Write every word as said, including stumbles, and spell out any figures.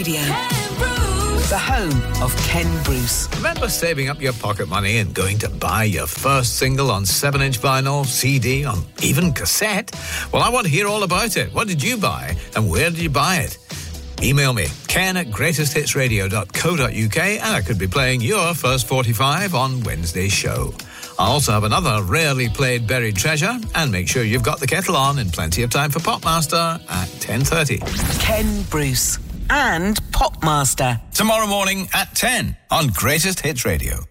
Radio. The home of Ken Bruce. Remember saving up your pocket money and going to buy your first single on seven inch vinyl, C D, on even cassette? Well, I want to hear all about it. What did you buy and where did you buy it? Email me, ken at greatest hits radio dot co dot uk, and I could be playing your first forty-five on Wednesday's show. I also have another rarely played buried treasure, and make sure you've got the kettle on in plenty of time for Popmaster at ten thirty. Ken Bruce and Popmaster. Tomorrow morning at ten on Greatest Hits Radio.